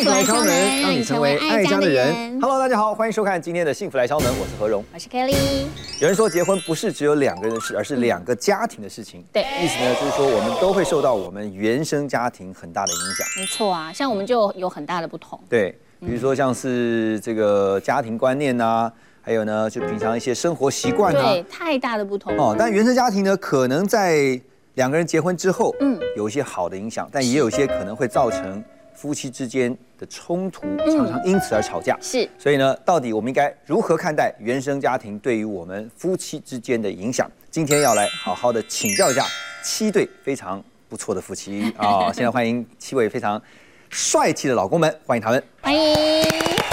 幸福来敲门，让你成为爱家的人。Hello， 大家好，欢迎收看今天的幸福来敲门，我是何荣， 我是 Kelly。 有人说结婚不是只有2个人的事，而是2个家庭的事情。 对， 意思呢就是说我们都会受到我们原生家庭很大的影响。 没错啊，像我们就有很大的不同。 对，比如说像是这个家庭观念啊，还有呢就平常一些生活习惯啊， 对，太大的不同哦。但原生家庭呢，可能在2个人结婚之后，有一些好的影响，但也有一些可能会造成夫妻之间的冲突，常常因此而吵架。 是， 所以呢，到底我们应该如何看待原生家庭对于我们夫妻之间的影响？今天要来好好的请教一下7对非常不错的夫妻啊！现在欢迎7位非常帅气的老公们，欢迎他们， 欢迎，也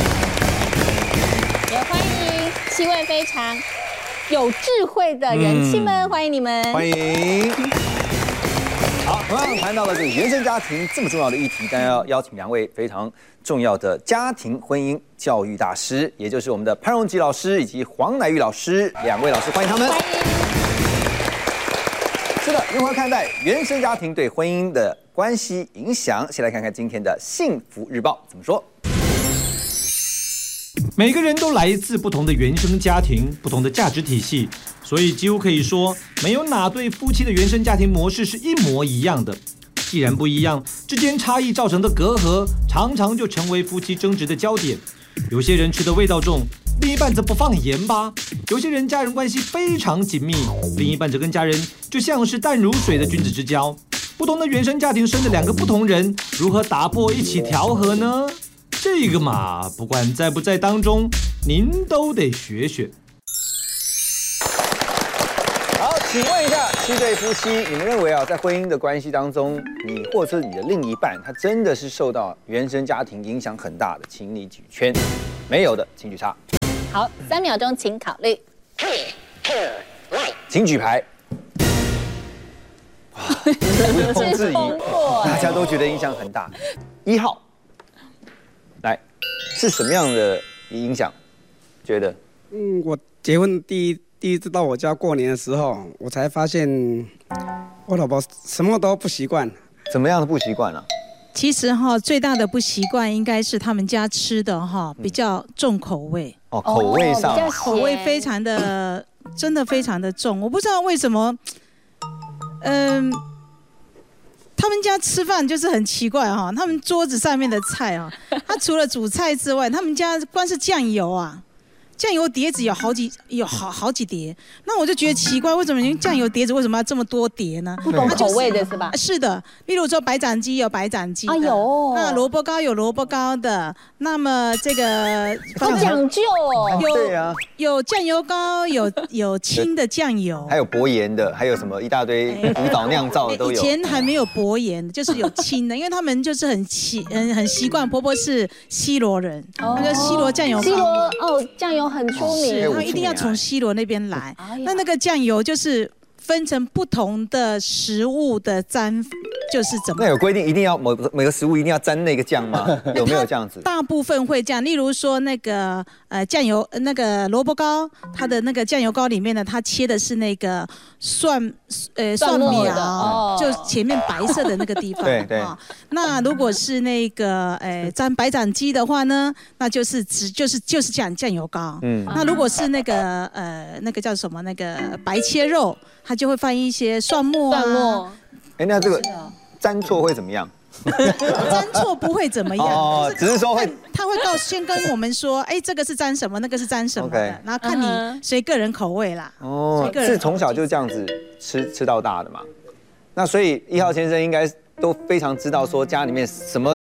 欢迎7位非常有智慧的人妻们，欢迎你们， 欢迎。好，同样谈到了这个原生家庭这么重要的议题，但要邀请2位非常重要的家庭婚姻教育大师，也就是我们的潘荣吉老师以及黄乃玉老师2位老师，欢迎他们。 欢迎。 是的，如何看待原生家庭对婚姻的关系影响？先来看看今天的幸福日报怎么说。 每个人都来自不同的原生家庭，不同的价值体系，所以几乎可以说，没有哪对夫妻的原生家庭模式是一模一样的。既然不一样，之间差异造成的隔阂，常常就成为夫妻争执的焦点。有些人吃的味道重，另一半则不放盐巴；有些人家人关系非常紧密，另一半则跟家人就像是淡如水的君子之交。不同的原生家庭生的2个不同人，如何打破一起调和呢？这个嘛，不管在不在当中，您都得学学。 好，请问一下7对夫妻，你们认为啊，在婚姻的关系当中，你或者是你的另一半，他真的是受到原生家庭影响很大的，请你举圈；没有的，请举叉。 好，3秒钟，请考虑。 请举牌。哇，毋庸置疑，大家都觉得影响很大。1号。来，是什么样的影响？觉得？ 我结婚第一次到我家过年的时候，我才发现我老婆什么都不习惯。 怎么样的不习惯呢？ 其实最大的不习惯应该是他们家吃的比较重口味。 哦，口味上， 口味非常的，真的非常的重。我不知道为什么，他们家吃饭就是很奇怪他们桌子上面的菜他除了主菜之外，他们家光是酱油酱油碟子有好几碟，那我就觉得奇怪，为什么你酱油碟子为什么要这么多碟呢？ 不同口味的是吧？ 是的，例如说白斩鸡有白斩鸡的，那萝卜糕有萝卜糕的，那么这个好讲究哦。 对啊， 有酱油膏，有清的酱油， 还有薄盐的，还有什么一大堆古早酿造的都有。 以前还没有薄盐，就是有清的，因为他们就是很习惯。婆婆是西罗人，那个西罗酱油膏， 西罗酱油很出名， 他一定要从西罗那边来。那个酱油就是分成不同的食物的沾，就是怎么？ 那有规定一定要每个食物一定要沾那个酱吗？有没有这样子？ 大部分会这样，例如说那个酱油那个萝卜糕，它的那个酱油膏里面呢，它切的是那个蒜苗，就前面白色的那个地方。 对。 那如果是那个沾白斩鸡的话呢，那就是酱油膏。那如果是那个那个叫什么那个白切肉，它就会放一些蒜末啊。 那这个沾错会怎么样？ 沾错不会怎么样， 只是说他会先跟我们说，这个是沾什么，那个是沾什么的，然后看你随个人口味啦。 是从小就这样子吃到大的嘛？那所以1号先生应该都非常知道说家里面什么